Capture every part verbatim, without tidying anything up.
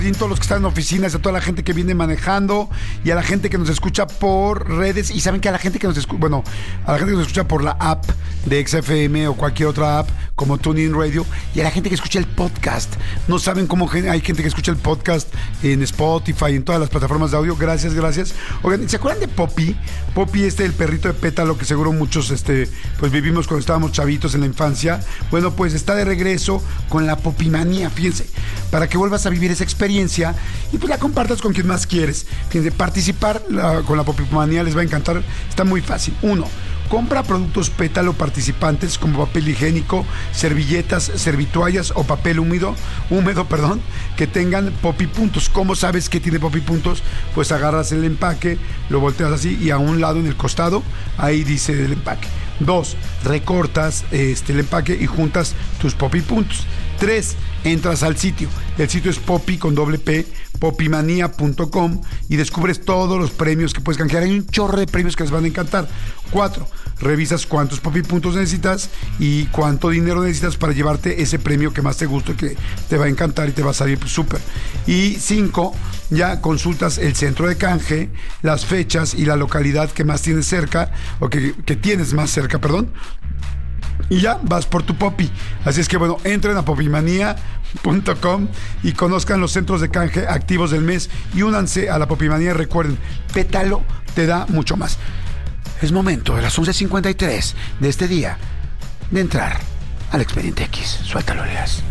A todos los que están en oficinas, a toda la gente que viene manejando y a la gente que nos escucha por redes. Y saben que a la gente que nos escucha, bueno, a la gente que nos escucha por la app de X F M o cualquier otra app como TuneIn Radio, y a la gente que escucha el podcast. No saben cómo hay gente que escucha el podcast en Spotify, en todas las plataformas de audio. Gracias, gracias. Oigan, ¿se acuerdan de Poppy? Poppy, este, el perrito de pétalo que seguro muchos este, pues vivimos cuando estábamos chavitos en la infancia. Bueno, pues está de regreso con la Popimanía, fíjense, para que vuelvas a vivir esa experiencia y pues la compartas con quien más quieres. Fíjense, participar la, con la Popimanía les va a encantar. Está muy fácil. Uno, compra productos pétalo participantes como papel higiénico, servilletas, servitoallas o papel húmedo, húmedo, perdón, que tengan Poppy puntos. ¿Cómo sabes que tiene Poppy puntos? Pues agarras el empaque, lo volteas así y a un lado en el costado, ahí dice el empaque. Dos, recortas este, el empaque y juntas tus Poppy puntos. Tres, entras al sitio. El sitio es Poppy con doble P, popimanía punto com, y descubres todos los premios que puedes canjear. Hay un chorro de premios que les van a encantar. Cuatro, revisas cuántos Poppy puntos necesitas y cuánto dinero necesitas para llevarte ese premio que más te guste, que te va a encantar y te va a salir súper. Y cinco, ya consultas el centro de canje, las fechas y la localidad que más tienes cerca, o que, que tienes más cerca, perdón, y ya vas por tu Poppy. Así es que bueno, entren a popimanía punto com y conozcan los centros de canje activos del mes y únanse a la Popimanía. Recuerden, pétalo te da mucho más. Es momento de las once cincuenta y tres de este día de entrar al Expediente X. Suéltalo, Leas.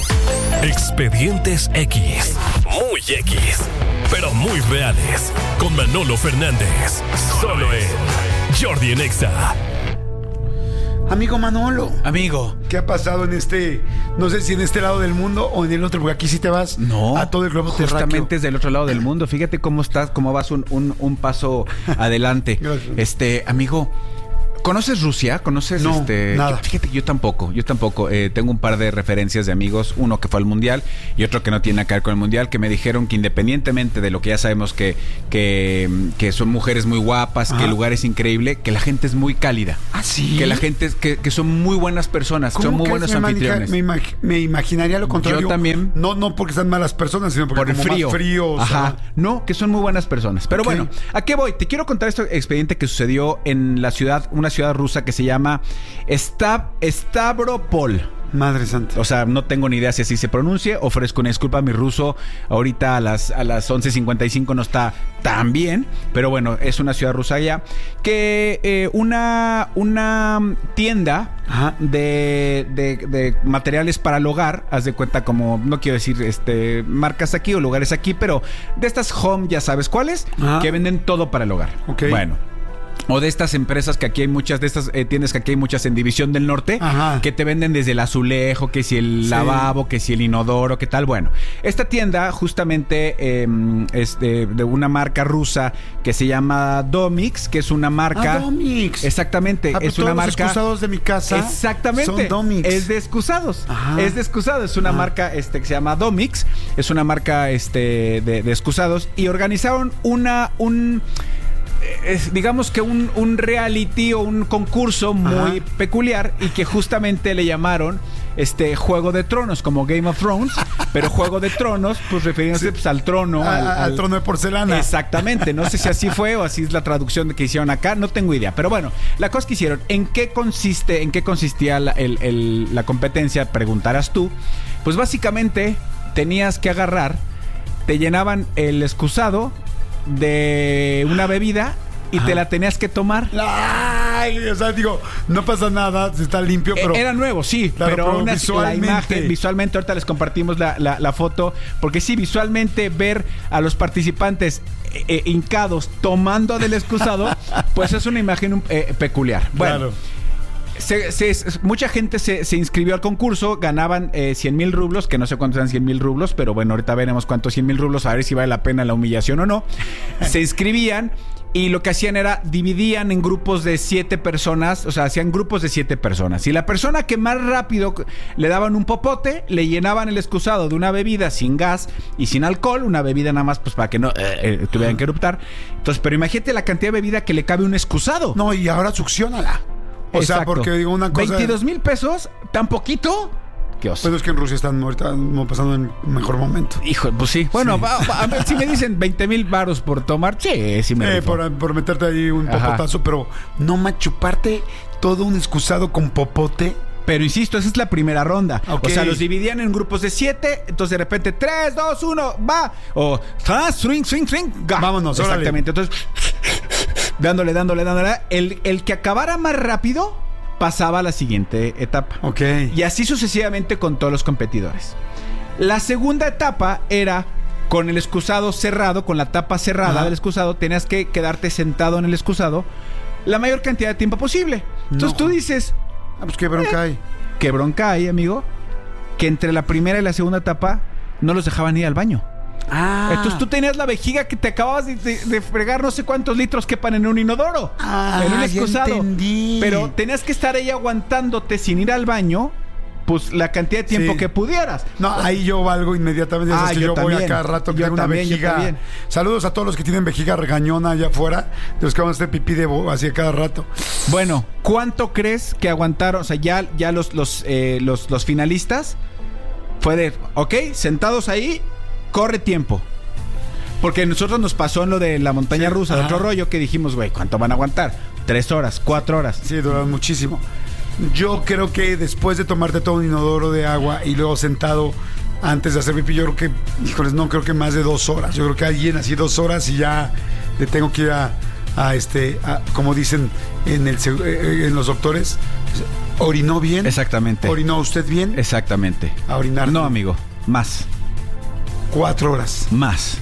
Expedientes X. Muy X, pero muy reales. Con Manolo Fernández. Solo en Jordi en Exa. Amigo Manolo. Amigo. ¿Qué ha pasado en este, no sé si en este lado del mundo o en el otro? Porque aquí sí te vas no, a todo el globo terráqueo. Justamente es del otro lado del mundo. Fíjate cómo estás, cómo vas un, un, un paso adelante. Gracias. Este, amigo, ¿conoces Rusia? ¿Conoces no, este? nada. Fíjate, yo tampoco, yo tampoco. Eh, tengo un par de referencias de amigos, uno que fue al Mundial y otro que no tiene nada que ver con el Mundial, que me dijeron que independientemente de lo que ya sabemos que, que, que son mujeres muy guapas, ajá, que el lugar es increíble, que la gente es muy cálida. ¿Ah, sí? Que la gente es, que, que son muy buenas personas, son muy buenos me anfitriones. Me, imag- me imaginaría lo contrario. Yo también. No, no porque sean malas personas, sino porque por el como frío. más fríos. Ajá. ¿No? No, que son muy buenas personas. Pero okay, bueno, ¿a qué voy? Te quiero contar este expediente que sucedió en la ciudad, una ciudad rusa que se llama llama Stav- Stavropol. Madre santa. O sea, no tengo ni idea si así se pronuncie. Ofrezco una disculpa, mi ruso ahorita a las, a las once cincuenta y cinco no está tan bien. Pero bueno, es una ciudad rusa allá. Que eh, una, una tienda de, de, de materiales para el hogar, haz de cuenta como, no quiero decir este marcas aquí o lugares aquí, pero de estas home, ya sabes cuáles, ajá, que venden todo para el hogar. Okay. Bueno. O de estas empresas que aquí hay muchas, de estas eh, tiendas que aquí hay muchas en División del Norte, ajá, que te venden desde el azulejo, que si el sí. lavabo, que si el inodoro, que tal. Bueno, esta tienda justamente eh, es de, de una marca rusa que se llama Domix, que es una marca... Ah, Domix. Exactamente, ah, es una todos marca... Los excusados de mi casa. Exactamente. Son Domix. Es de excusados. Ajá. Es de excusados. Es una ajá, marca este, que se llama Domix. Es una marca este, de, de excusados. Y organizaron una... un Es, digamos que un, un reality o un concurso muy ajá, peculiar y que justamente le llamaron este Juego de Tronos, como Game of Thrones, pero Juego de Tronos, pues refiriéndose sí, pues, al trono. A, al, al, al trono de porcelana. Exactamente, no sé si así fue o así es la traducción que hicieron acá, no tengo idea. Pero bueno, la cosa que hicieron, ¿en qué consiste, en qué consistía la, el, el, la competencia? Preguntarás tú. Pues básicamente tenías que agarrar, te llenaban el excusado de una bebida y ajá, te la tenías que tomar. Ay, o sea, digo, no pasa nada, está limpio, pero... Era nuevo, sí, claro, pero, pero una, visualmente... la imagen, visualmente, ahorita les compartimos la, la, la foto, porque sí, visualmente ver a los participantes eh, hincados tomando del excusado, pues es una imagen eh, peculiar. Bueno, claro. Se, se, mucha gente se, se inscribió al concurso, ganaban eh, cien mil rublos, que no sé cuántos eran cien mil rublos, pero bueno, ahorita veremos cuántos cien mil rublos, a ver si vale la pena la humillación o no. Se inscribían y lo que hacían era, dividían en grupos de siete personas, o sea, hacían grupos de siete personas. Y la persona que más rápido le daban un popote, le llenaban el excusado de una bebida sin gas y sin alcohol, una bebida nada más pues para que no eh, eh, tuvieran que eruptar. Entonces, pero imagínate la cantidad de bebida que le cabe a un excusado. No, y ahora succiónala. O exacto, sea, porque digo una cosa... veintidós mil pesos, ¿tan poquito? qué oso. Pues es que en Rusia están ahorita pasando en mejor momento. Hijo, pues sí. Bueno, sí. Va, va, a ver, si me dicen veinte mil varos por tomar, sí, sí me eh, por, por meterte ahí un popotazo, Ajá. pero no más chuparte todo un excusado con popote. Pero insisto, esa es la primera ronda. Okay. O sea, los dividían en grupos de siete. Entonces de repente, tres, dos, uno, va. O, swing, swing, swing, ga. Vámonos, exactamente. Órale. Entonces, dándole, dándole, dándole. El, el que acabara más rápido pasaba a la siguiente etapa. Ok. Y así sucesivamente con todos los competidores. La segunda etapa era con el excusado cerrado, con la tapa cerrada Ajá. del excusado. Tenías que quedarte sentado en el excusado la mayor cantidad de tiempo posible. Entonces no. tú dices... Ah, pues qué bronca hay. Qué bronca hay, amigo. Que entre la primera y la segunda etapa no los dejaban ir al baño. Ah. Entonces tú tenías la vejiga que te acababas de, de, de fregar no sé cuántos litros quepan en un inodoro. Ah, en un excusado. Ya entendí. Pero tenías que estar ahí aguantándote sin ir al baño. Pues la cantidad de tiempo sí. que pudieras. No, ahí yo valgo inmediatamente. Ah, es que yo, yo también. voy a cada rato que yo tengo una también, vejiga. Saludos a todos los que tienen vejiga regañona allá afuera. De los que van a hacer pipí de bo- así a cada rato. Bueno, ¿cuánto crees que aguantaron? O sea, ya, ya los, los, eh, los, los finalistas fue de, ok, sentados ahí, corre tiempo. Porque a nosotros nos pasó en lo de la montaña sí, rusa, de otro rollo, que dijimos, güey, ¿cuánto van a aguantar? Tres horas, cuatro horas. Sí, duraron muchísimo. Yo creo que después de tomarte todo un inodoro de agua y luego sentado antes de hacer pipí, yo creo que, híjoles, no creo que más de dos horas. Yo creo que alguien así dos horas y ya le tengo que ir a, a este, a, como dicen en, el, en los doctores, ¿orinó bien? Exactamente. ¿Orinó usted bien? Exactamente. A orinar. No, amigo, más. Cuatro horas. Más.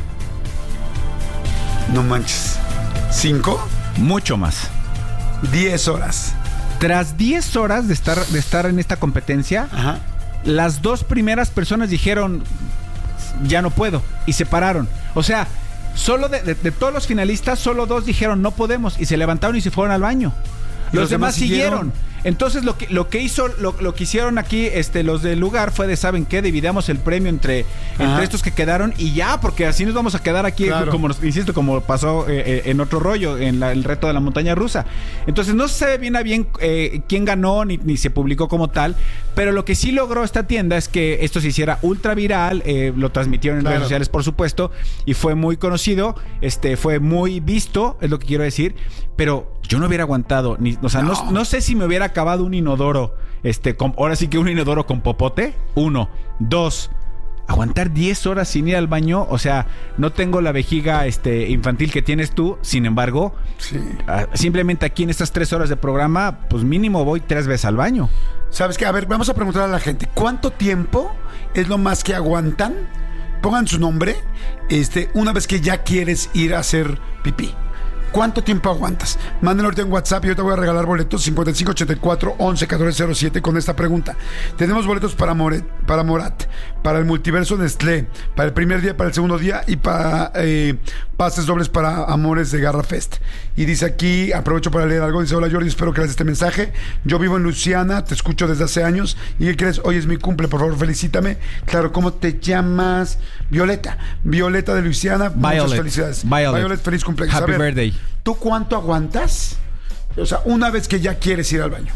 No manches. ¿Cinco? Mucho más. Diez horas. Tras diez horas de estar, de estar en esta competencia, Ajá. las dos primeras personas dijeron, ya no puedo, y se pararon. O sea, solo de, de, de todos los finalistas, solo dos dijeron, no podemos, y se levantaron y se fueron al baño. Los, los demás, demás siguieron. siguieron. Entonces lo que, lo que hizo, lo, lo que hicieron aquí este, los del lugar fue de, ¿saben qué? Dividamos el premio entre, entre estos que quedaron y ya, porque así nos vamos a quedar aquí, claro. como insisto, como pasó eh, en otro rollo, en la, el reto de la montaña rusa. Entonces no se sabe bien a bien eh, quién ganó, ni, ni se publicó como tal, pero lo que sí logró esta tienda es que esto se hiciera ultra viral, eh, lo transmitieron en claro. redes sociales, por supuesto, y fue muy conocido, este, fue muy visto, es lo que quiero decir, pero yo no hubiera aguantado, ni, o sea, no, no, no sé si me hubiera acabado un inodoro, este, con, ahora sí que un inodoro con popote, uno, dos, aguantar diez horas sin ir al baño, o sea, no tengo la vejiga este, infantil que tienes tú, sin embargo, sí. uh, simplemente aquí en estas tres horas de programa, pues mínimo voy tres veces al baño. ¿Sabes qué? A ver, vamos a preguntar a la gente, ¿cuánto tiempo es lo más que aguantan? Pongan su nombre, este, una vez que ya quieres ir a hacer pipí. ¿Cuánto tiempo aguantas? Mándenlo ahorita en WhatsApp y yo te voy a regalar boletos cincuenta y cinco ochenta y cuatro once catorce cero siete con esta pregunta. Tenemos boletos para Moret, para Morat, para el Multiverso Nestlé, para el primer día, para el segundo día y para eh, pases dobles para Amores de Garra Fest. Y dice aquí, aprovecho para leer algo, dice, hola Jordi, espero que leas este mensaje. Yo vivo en Luisiana, te escucho desde hace años. ¿Y qué crees? Hoy es mi cumple, por favor, felicítame. Claro, ¿cómo te llamas? Violeta. Violeta de Luisiana. Violet. Muchas felicidades. Violet. Violet, feliz cumpleaños. Happy birthday. ¿Tú cuánto aguantas? O sea, una vez que ya quieres ir al baño.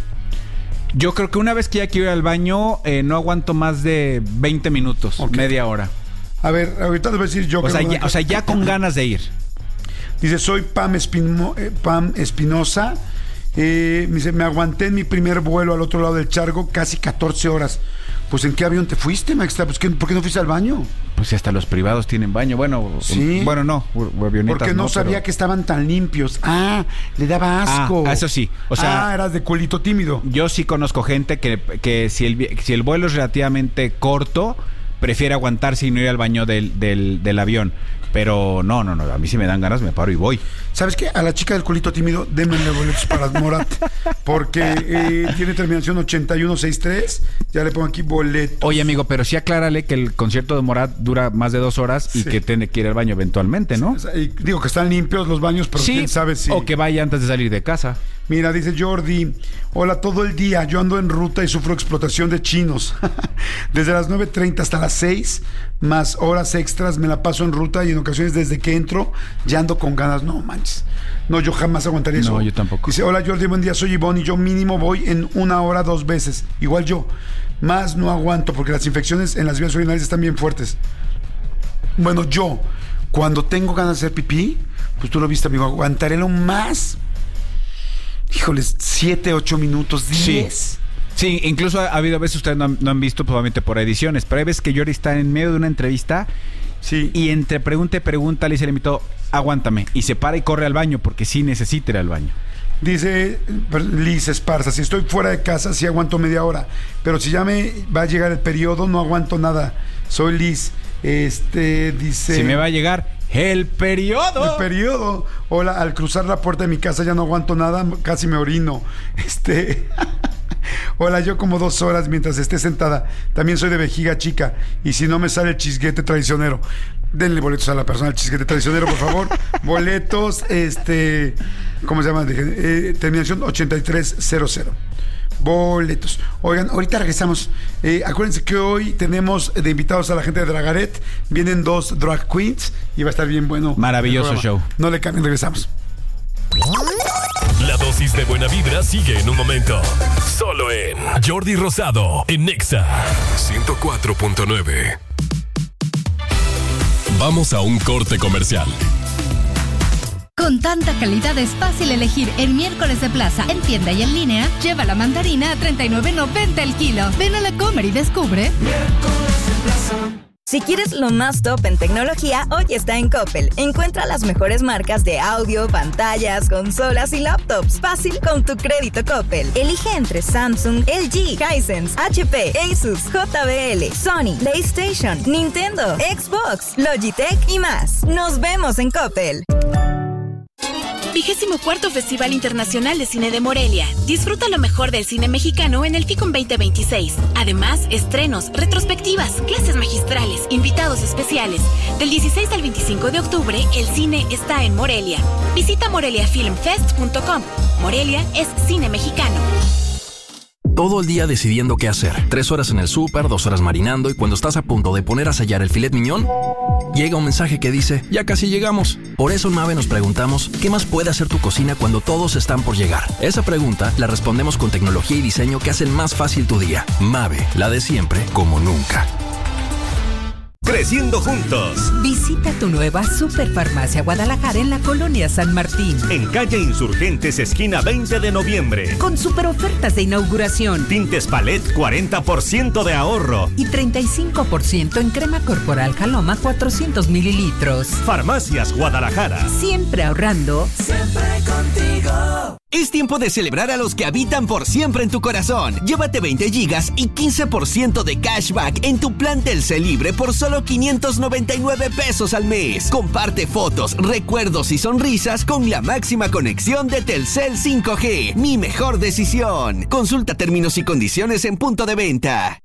Yo creo que una vez que ya quiero ir al baño, eh, no aguanto más de veinte minutos, okay. media hora. A ver, ahorita te voy a decir yo. O, sea, ya, o sea, ya con ganas de ir. Dice, soy Pam, Espino, eh, Pam Espinosa. Eh, me dice, me aguanté en mi primer vuelo al otro lado del charco casi catorce horas. Pues, ¿en qué avión te fuiste, Maxta? Pues, ¿por qué no fuiste al baño? Pues hasta los privados tienen baño. Bueno, sí. Bueno, no. Porque no, no sabía pero... que estaban tan limpios. Ah, le daba asco. Ah, eso sí. O sea, ah, eras de culito tímido. Yo sí conozco gente que, que si, el, si el vuelo es relativamente corto, prefiere aguantarse y no ir al baño del, del, del avión. Pero no, no, no. A mí si me dan ganas me paro y voy. ¿Sabes qué? A la chica del culito tímido, démenle boletos para Morat. Porque eh, tiene terminación ochenta y uno sesenta y tres. Ya le pongo aquí boletos. Oye, amigo, pero sí aclárale que el concierto de Morat dura más de dos horas sí. y que tiene que ir al baño eventualmente, ¿no? Sí, y digo que están limpios los baños, pero sí, quién sabe si... o que vaya antes de salir de casa. Mira, dice Jordi, hola, todo el día yo ando en ruta y sufro explotación de chinos. Desde las nueve treinta hasta las seis, más horas extras, me la paso en ruta y en ocasiones desde que entro ya ando con ganas. No manches, no, yo jamás aguantaría eso. No, yo tampoco. Dice, hola Jordi, buen día, soy Ivonne y yo mínimo voy en una hora dos veces. Igual yo. más no aguanto porque las infecciones en las vías urinarias están bien fuertes. Bueno, yo, cuando tengo ganas de hacer pipí, pues tú lo viste, amigo, aguantaré lo más, híjoles, siete, ocho minutos, diez. Sí, sí, incluso ha, ha habido veces, ustedes no han, no han visto probablemente por ediciones, pero hay veces que Jordi está en medio de una entrevista, sí, y entre pregunta y pregunta le dice al invitado, aguántame, y se para y corre al baño porque sí necesita ir al baño. Dice Liz Esparza, si estoy fuera de casa sí aguanto media hora, pero si ya me va a llegar el periodo no aguanto nada. Soy Liz. Este dice, si me va a llegar el periodo. El periodo. Hola, al cruzar la puerta de mi casa ya no aguanto nada, casi me orino. Este hola, yo como dos horas mientras esté sentada. También soy de vejiga chica y si no me sale el chisguete traicionero. Denle boletos a la persona del chisguete traicionero, por favor. Boletos, este, ¿cómo se llama? Eh, terminación ochenta y tres cero cero. Boletos. Oigan, ahorita regresamos. Eh, acuérdense que hoy tenemos de invitados a la gente de Dragaret. Vienen dos drag queens y va a estar bien bueno. Maravilloso show. No le cambien, regresamos. La dosis de buena vibra sigue en un momento. Solo en Jordi Rosado en Nexa ciento cuatro punto nueve. Vamos a un corte comercial. Con tanta calidad es fácil elegir en Miércoles de Plaza, en tienda y en línea. Lleva la mandarina a treinta y nueve noventa el kilo. Ven a la Comer y descubre. Miércoles de Plaza. Si quieres lo más top en tecnología, hoy está en Coppel. Encuentra las mejores marcas de audio, pantallas, consolas y laptops. Fácil con tu crédito Coppel. Elige entre Samsung, L G, Hisense, H P, Asus, J B L, Sony, PlayStation, Nintendo, Xbox, Logitech y más. Nos vemos en Coppel. Vigésimo cuarto Festival Internacional de Cine de Morelia. Disfruta lo mejor del cine mexicano en el FICOM veinte veintiséis. Además, estrenos, retrospectivas, clases magistrales, invitados especiales. Del dieciséis al veinticinco de octubre, el cine está en Morelia. Visita morelia film fest punto com. Morelia es cine mexicano. Todo el día decidiendo qué hacer. Tres horas en el súper, dos horas marinando y cuando estás a punto de poner a sellar el filet mignon, llega un mensaje que dice, ya casi llegamos. Por eso en Mave nos preguntamos, ¿qué más puede hacer tu cocina cuando todos están por llegar? Esa pregunta la respondemos con tecnología y diseño que hacen más fácil tu día. Mave, la de siempre como nunca. Creciendo juntos. Visita tu nueva Superfarmacia Guadalajara en la Colonia San Martín. En calle Insurgentes, esquina veinte de noviembre. Con super ofertas de inauguración. Tintes Palette, cuarenta por ciento de ahorro. Y treinta y cinco por ciento en crema corporal Jaloma, cuatrocientos mililitros. Farmacias Guadalajara. Siempre ahorrando. Siempre contigo. Es tiempo de celebrar a los que habitan por siempre en tu corazón. Llévate veinte gigas y quince por ciento de cashback en tu plan Telcel Libre por solo quinientos noventa y nueve pesos al mes. Comparte fotos, recuerdos y sonrisas con la máxima conexión de Telcel cinco G. Mi mejor decisión. Consulta términos y condiciones en punto de venta.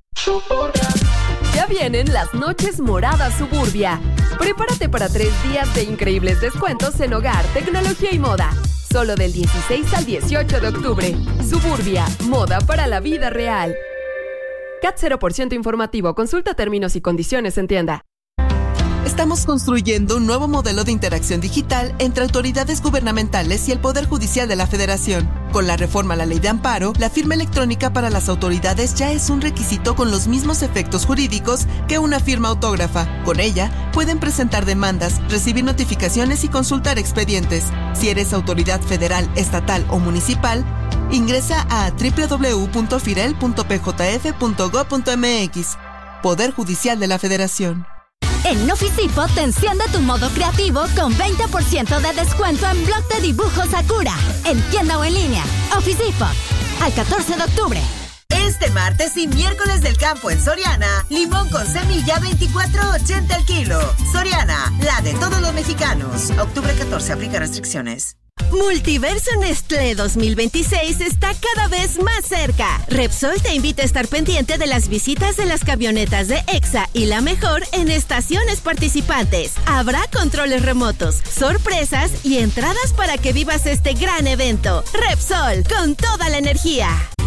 Ya vienen las noches moradas Suburbia. Prepárate para tres días de increíbles descuentos en hogar, tecnología y moda. Solo del dieciséis al dieciocho de octubre. Suburbia, moda para la vida real. C A T cero por ciento informativo. Consulta términos y condiciones en tienda. Estamos construyendo un nuevo modelo de interacción digital entre autoridades gubernamentales y el Poder Judicial de la Federación. Con la reforma a la Ley de Amparo, la firma electrónica para las autoridades ya es un requisito con los mismos efectos jurídicos que una firma autógrafa. Con ella, pueden presentar demandas, recibir notificaciones y consultar expedientes. Si eres autoridad federal, estatal o municipal, ingresa a doble u doble u doble u punto firel punto p j f punto gob punto m x. Poder Judicial de la Federación. En Office Depot te enciende tu modo creativo con veinte por ciento de descuento en blog de dibujos Sakura. En tienda o en línea. Office Depot. Al catorce de octubre. Este martes y miércoles del campo en Soriana, limón con semilla veinticuatro ochenta el kilo. Soriana, la de todos los mexicanos. Octubre catorce, aplica restricciones. Multiverso Nestlé dos mil veintiséis está cada vez más cerca. Repsol te invita a estar pendiente de las visitas de las camionetas de Exa y La Mejor en estaciones participantes. Habrá controles remotos, sorpresas y entradas para que vivas este gran evento. Repsol, con toda la energía.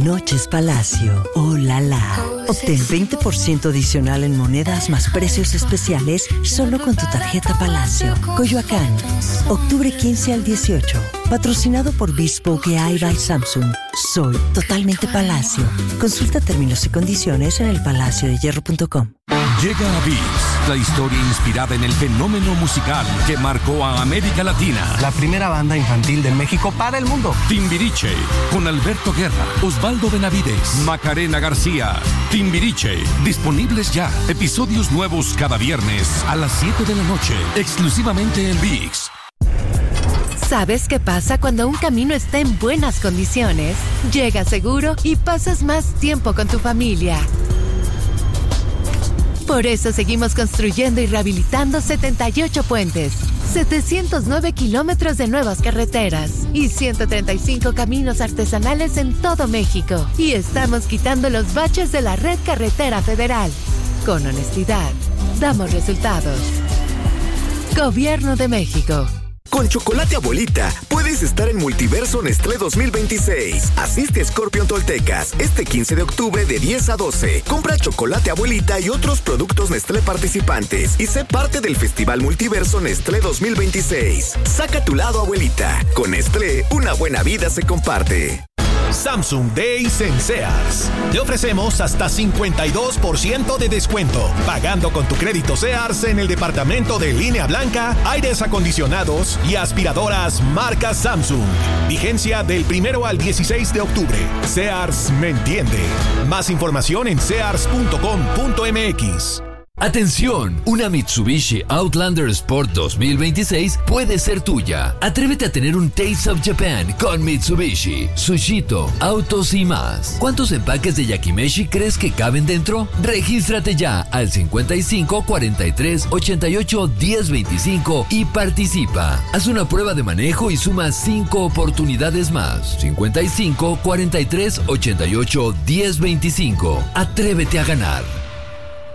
Noches Palacio. ¡Oh, la la! Obtén veinte por ciento adicional en monedas más precios especiales solo con tu tarjeta Palacio. Coyoacán, octubre quince al dieciocho. Patrocinado por Bespoke A I by Samsung. Soy totalmente Palacio. Consulta términos y condiciones en el palacio de hierro punto com. Llega a V I X, la historia inspirada en el fenómeno musical que marcó a América Latina. La primera banda infantil de México para el mundo. Timbiriche, con Alberto Guerra, Osvaldo Benavides, Macarena García. Timbiriche, disponibles ya. Episodios nuevos cada viernes a las siete de la noche, exclusivamente en V I X. ¿Sabes qué pasa cuando un camino está en buenas condiciones? Llegas seguro y pasas más tiempo con tu familia. Por eso seguimos construyendo y rehabilitando setenta y ocho puentes, setecientos nueve kilómetros de nuevas carreteras y ciento treinta y cinco caminos artesanales en todo México. Y estamos quitando los baches de la red carretera federal. Con honestidad, damos resultados. Gobierno de México. Con Chocolate Abuelita puedes estar en Multiverso Nestlé dos mil veintiséis. Asiste a Scorpion Toltecas este quince de octubre de diez a doce. Compra Chocolate Abuelita y otros productos Nestlé participantes y sé parte del Festival Multiverso Nestlé dos mil veintiséis. Saca tu lado, abuelita. Con Nestlé, una buena vida se comparte. Samsung Days en Sears. Te ofrecemos hasta cincuenta y dos por ciento de descuento. Pagando con tu crédito Sears en el departamento de línea blanca, aires acondicionados y aspiradoras marca Samsung. Vigencia del primero al dieciséis de octubre. Sears me entiende. Más información en sears punto com punto m x. Atención, una Mitsubishi Outlander Sport dos mil veintiséis puede ser tuya. Atrévete a tener un Taste of Japan con Mitsubishi, Sushito, autos y más. ¿Cuántos empaques de Yakimeshi crees que caben dentro? Regístrate ya al cincuenta y cinco, cuarenta y tres, ochenta y ocho, diez veinticinco y participa. Haz una prueba de manejo y suma cinco oportunidades más. cincuenta y cinco, cuarenta y tres, ochenta y ocho, diez veinticinco. Atrévete a ganar.